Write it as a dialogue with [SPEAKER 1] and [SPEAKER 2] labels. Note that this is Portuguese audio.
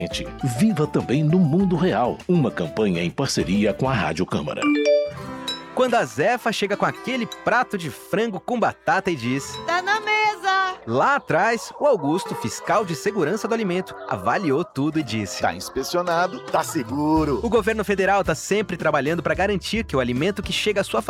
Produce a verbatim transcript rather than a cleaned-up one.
[SPEAKER 1] Viva também no mundo real. Uma campanha em parceria com a Rádio Câmara.
[SPEAKER 2] Quando a Zefa chega com aquele prato de frango com batata e diz:
[SPEAKER 3] tá na mesa!
[SPEAKER 2] Lá atrás, o Augusto, fiscal de segurança do alimento, avaliou tudo e disse:
[SPEAKER 4] tá inspecionado, tá seguro.
[SPEAKER 2] O governo federal tá sempre trabalhando para garantir que o alimento que chega à sua família